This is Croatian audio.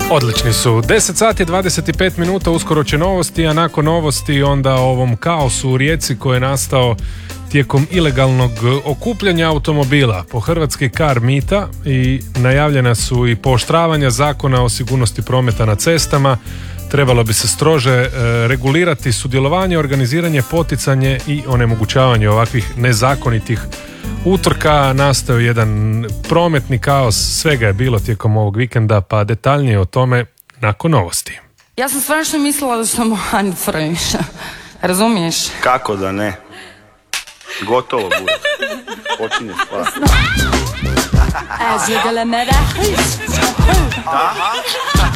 Odlični su. 10 sati 25 minuta, uskoro će novosti, a nakon novosti onda o ovom kaosu u Rijeci koji je nastao tijekom ilegalnog okupljanja automobila po hrvatski car mita i najavljena su i pooštravanja zakona o sigurnosti prometa na cestama. Trebalo bi se strože regulirati sudjelovanje, organiziranje, poticanje i onemogućavanje ovakvih nezakonitih utrka. Nastao jedan prometni kaos, svega je bilo tijekom ovog vikenda, pa detaljnije o tome nakon novosti. Ja sam stvarno mislila da sam Anfreniš. Razumiješ? Kako da ne? Gotovo bude. Počinje stvar. Da?